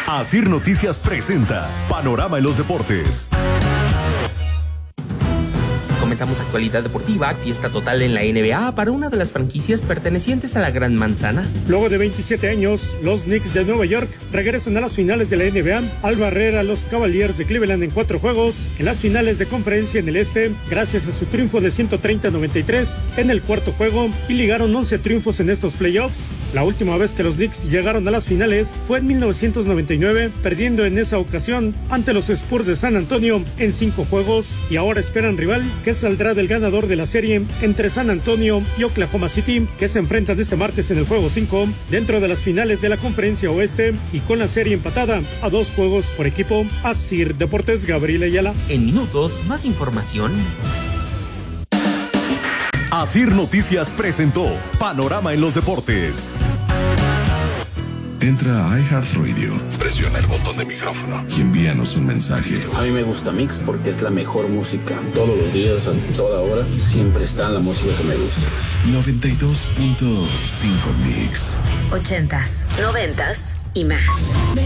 Asir Noticias presenta Panorama en los Deportes. Comenzamos actualidad deportiva, fiesta total en la NBA para una de las franquicias pertenecientes a la Gran Manzana. Luego de 27 años, los Knicks de Nueva York regresan a las finales de la NBA al barrer a los Cavaliers de Cleveland en 4 juegos en las finales de conferencia en el Este, gracias a su triunfo de 130-93 en el cuarto juego, y ligaron 11 triunfos en estos playoffs. La última vez que los Knicks llegaron a las finales fue en 1999, perdiendo en esa ocasión ante los Spurs de San Antonio en 5 juegos, y ahora esperan rival que saldrá del ganador de la serie entre San Antonio y Oklahoma City, que se enfrentan este martes en el juego 5 dentro de las finales de la conferencia oeste, y con la serie empatada a 2 juegos por equipo. Asir Deportes, Gabriel Ayala. En minutos, más información. Asir Noticias presentó Panorama en los Deportes. Entra a iHeartRadio, presiona el botón de micrófono y envíanos un mensaje. A mí me gusta Mix porque es la mejor música. Todos los días, a toda hora, siempre está la música que me gusta. 92.5 Mix. 80s, 90s y más.